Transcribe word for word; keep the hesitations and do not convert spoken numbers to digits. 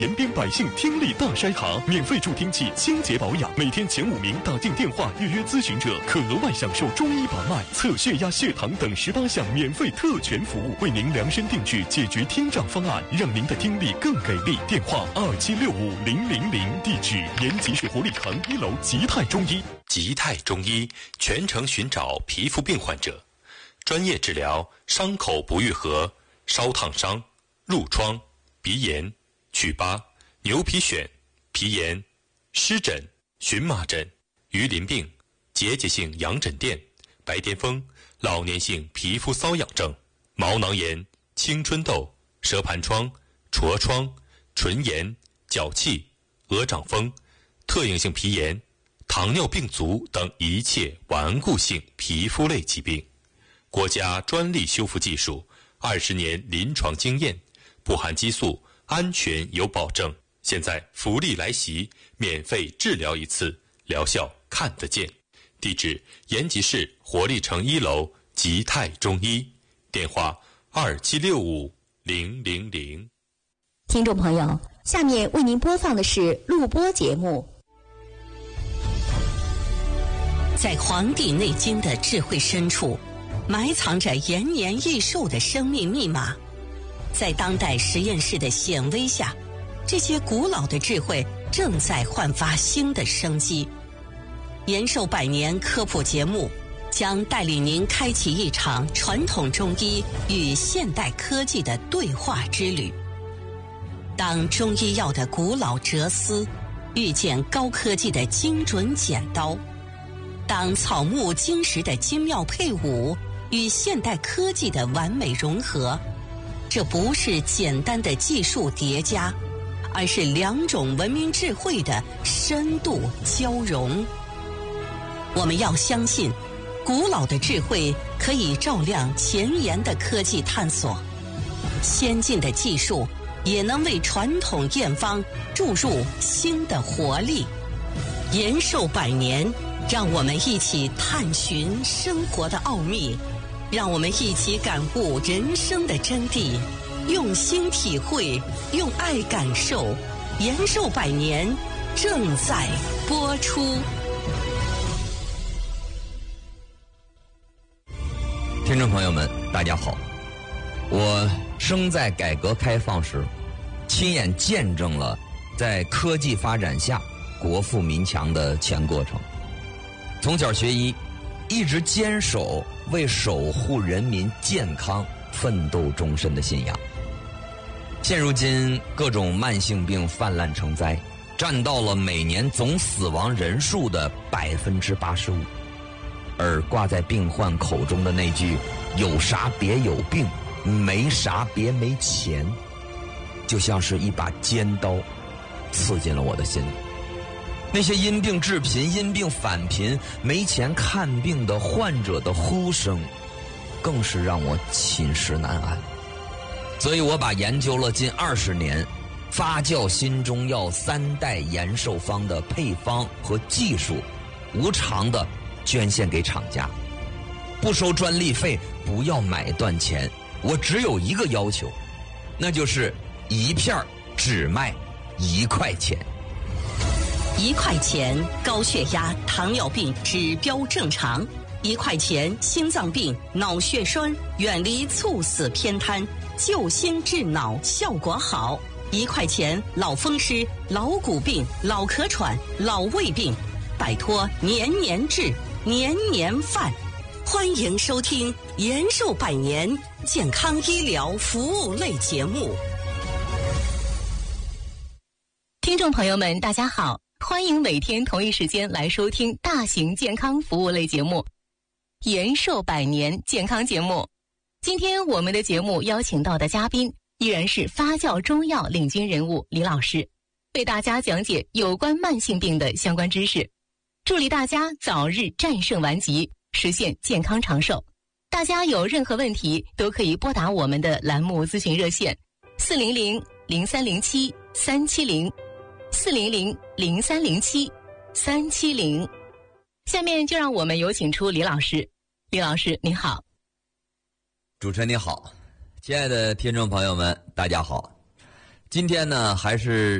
延边百姓听力大筛查，免费助听器清洁保养，每天前五名打进电话预约咨询者可额外享受中医把脉、测血压、血糖等十八项免费特权服务，为您量身定制解决听障方案，让您的听力更给力。电话二七六五零零零，地址延吉市活力城一楼吉泰中医。 吉泰中医全程寻找皮肤病患者，专业治疗伤口不愈合、烧烫伤、褥疮、鼻炎、祛疤、牛皮癣、皮炎、湿疹、荨麻疹、鱼鳞病、结节性羊疹垫、白癜风、老年性皮肤瘙痒症、毛囊炎、青春痘、蛇盘疮、痤疮、唇炎、脚气、鹅掌风、特应性皮炎、糖尿病足等一切顽固性皮肤类疾病。国家专利修复技术，二十年临床经验，不含激素，安全有保证。现在福利来袭，免费治疗一次，疗效看得见。地址：延吉市活力城一楼吉泰中医，电话二七六五零零零。 听众朋友，下面为您播放的是录播节目。 在《黄帝内经》的智慧深处，埋藏着延年益寿的生命密码。在当代实验室的显微下，这些古老的智慧正在焕发新的生机。延寿百年科普节目将带领您开启一场传统中医与现代科技的对话之旅。当中医药的古老哲思遇见高科技的精准剪刀，当草木金石的精妙配伍与现代科技的完美融合，这不是简单的技术叠加，而是两种文明智慧的深度交融。我们要相信，古老的智慧可以照亮前沿的科技探索，先进的技术也能为传统验方注入新的活力。延寿百年，让我们一起探寻生活的奥秘，让我们一起感悟人生的真谛，用心体会，用爱感受。延寿百年正在播出。 听众朋友们，大家好，我生在改革开放时，亲眼见证了在科技发展下国富民强的全过程。从小学医，一直坚守为守护人民健康奋斗终身的信仰。现如今各种慢性病泛滥成灾，占到了每年总死亡人数的百分之八十五。而挂在病患口中的那句“有啥别有病，没啥别没钱”，就像是一把尖刀，刺进了我的心里。那些因病致贫、因病返贫、没钱看病的患者的呼声，更是让我寝食难安。所以我把研究了近二十年发酵新中药三代延寿方的配方和技术，无偿的捐献给厂家，不收专利费，不要买断钱。我只有一个要求，那就是一片只卖一块钱。 一块钱高血压、糖尿病指标正常；一块钱心脏病、脑血栓远离猝死偏瘫，救心治脑效果好；一块钱老风湿、老骨病、老咳喘、老胃病，摆脱年年治、年年犯。欢迎收听延寿百年健康医疗服务类节目。 听众朋友们，大家好，欢迎每天同一时间来收听大型健康服务类节目延寿百年健康节目。今天我们的节目邀请到的嘉宾依然是发酵中药领军人物李老师，为大家讲解有关慢性病的相关知识，助力大家早日战胜顽疾，实现健康长寿。大家有任何问题都可以拨打我们的栏目咨询热线四零零零三零七三七零四零零零三零七三七零。下面就让我们有请出李老师。李老师您好。 主持人你好，亲爱的听众朋友们大家好。 今天呢，还是